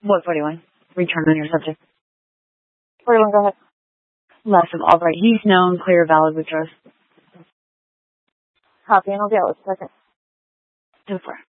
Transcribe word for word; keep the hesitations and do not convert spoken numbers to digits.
What forty-one? Return on your subject. forty-one, go ahead. Less of Albright. He's known, clear, valid, withdraws. Copy, and I'll be out with a second. Go for it.